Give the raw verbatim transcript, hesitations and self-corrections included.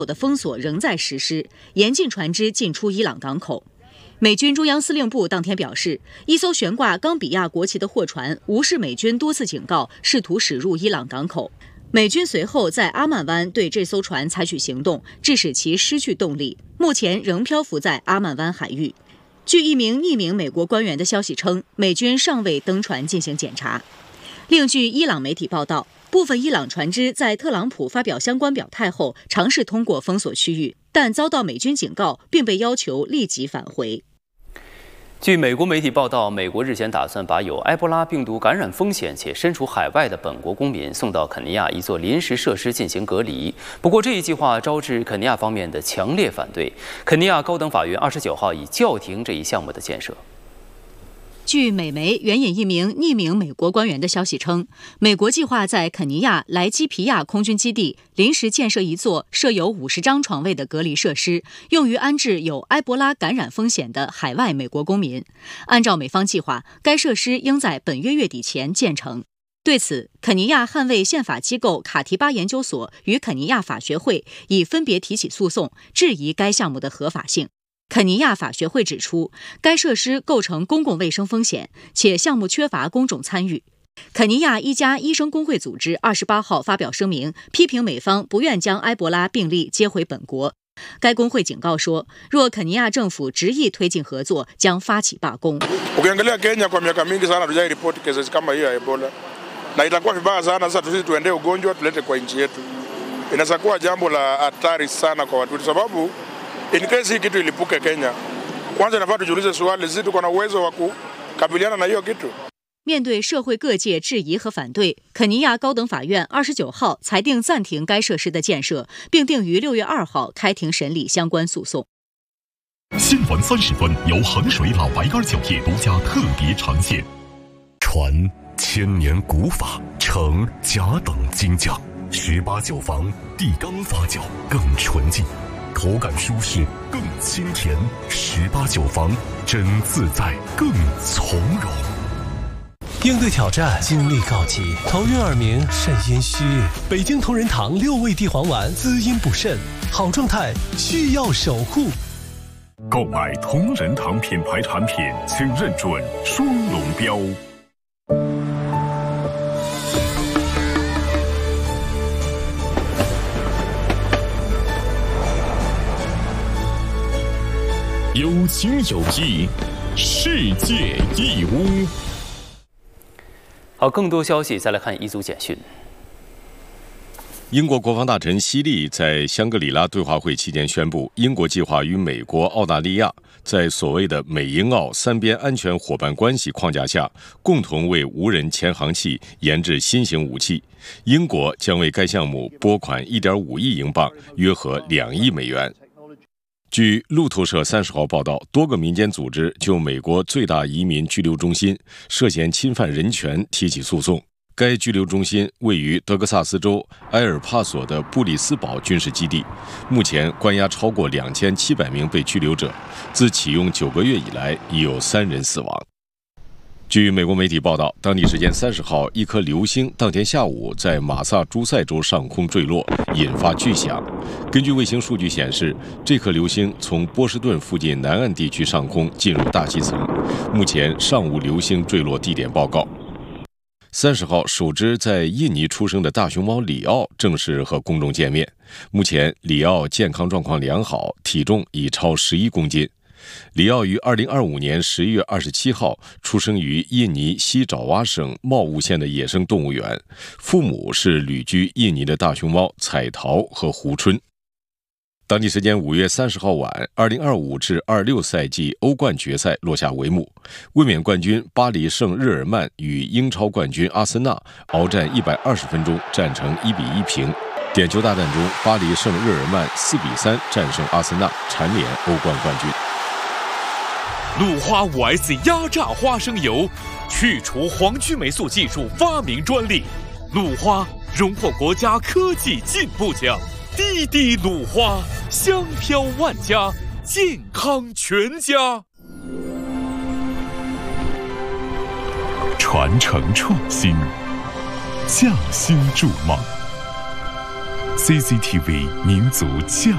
的封锁仍在实施，严禁船只进出伊朗港口。美军中央司令部当天表示，一艘悬挂冈比亚国旗的货船无视美军多次警告，试图驶入伊朗港口。美军随后在阿曼湾对这艘船采取行动，致使其失去动力，目前仍漂浮在阿曼湾海域。据一名匿名美国官员的消息称，美军尚未登船进行检查。另据伊朗媒体报道，部分伊朗船只在特朗普发表相关表态后，尝试通过封锁区域，但遭到美军警告，并被要求立即返回。 据美国媒体报道，美国日前打算把有埃博拉病毒感染风险且身处海外的本国公民送到肯尼亚一座临时设施进行隔离。不过，这一计划招致肯尼亚方面的强烈反对。肯尼亚高等法院二十九号已叫停这一项目的建设。 据美媒援引一名匿名美国官员的消息称，美国计划在肯尼亚莱基皮亚空军基地临时建设一座设有五十张床位的隔离设施，用于安置有埃博拉感染风险的海外美国公民。按照美方计划，该设施应在本月月底前建成。对此，肯尼亚捍卫宪法机构卡提巴研究所与肯尼亚法学会已分别提起诉讼，质疑该项目的合法性。肯尼亚法学会指出，该设施构成公共卫生风险，且项目缺乏公众参与。肯尼亚一家医生工会组织二十八号发表声明，批评美方不愿将埃博拉病例接回本国。该工会警告说，若肯尼亚政府执意推进合作，将发起罢工。 Ukiangalia Kenya kwa miaka mingi sana hatujairipoti cases kama hiyo ya Ebola, na itakuwa vibaya sana sasa tusisi tuendee ugonjwa tulete kwa nchi yetu. Inaweza kuwa jambo la hatari sana kwa watu, sababu in case hii kitu ilipuke Kenya, kwanza inafaa tujiulize swali, sisi tuko na uwezo wa kukabiliana na hiyo kitu? 面对社会各界质疑和反对，肯尼亚高等法院二十九号裁定暂停该设施的建设，并定于六月二号开庭审理相关诉讼。 新闻三十分由衡水老白干酒业独家特别呈现。传千年古法，承甲等精匠，十八酒坊地缸发酵更纯净，口感舒适更清甜，十八酒坊真自在更从容。 应对挑战，精力告急，头晕耳鸣，肾阴虚。北京同仁堂六味地黄丸，滋阴补肾，好状态需要守护。 购买同仁堂品牌产品，请认准双龙标。有情有义，世界义乌。 好，更多消息再来看一组简讯。 英国国防大臣希利在香格里拉对话会期间宣布，英国计划与美国、澳大利亚在所谓的美英澳三边安全伙伴关系框架下，共同为无人潜航器研制新型武器。英国将为该项目拨款 一点五亿英镑，约合两亿美元。据路透社三十号报道，多个民间组织就美国最大移民拘留中心涉嫌侵犯人权提起诉讼。该拘留中心位于德克萨斯州埃尔帕索的布里斯堡军事基地，目前关押超过两千七百名被拘留者。自启用九个月以来，已有三人死亡。据美国媒体报道，当地时间三十号，一颗流星当天下午在马萨诸塞州上空坠落，引发巨响。根据卫星数据显示，这颗流星从波士顿附近南岸地区上空进入大气层，目前尚无流星坠落地点报告。三十号，首只在印尼出生的大熊猫里奥正式和公众见面。目前，里奥健康状况良好，体重已超十一公斤。里奥于二零二五年十一月二十七号出生于印尼西爪哇省茂乌县的野生动物园，父母是旅居印尼的大熊猫彩桃和胡春。当地时间五月三十号晚，二零二五至二六赛季欧冠决赛落下帷幕，卫冕冠军巴黎圣日耳曼与英超冠军阿森纳鏖战一百二十分钟，战成一比一平。点球大战中，巴黎圣日耳曼四比三战胜阿森纳，蝉联欧冠冠军。 鲁花 五 S 压榨花生油，去除黄曲霉素技术发明专利，鲁花荣获国家科技进步奖。滴滴鲁花，香飘万家，健康全家。 传承创新，匠心筑梦。C C T V 民族教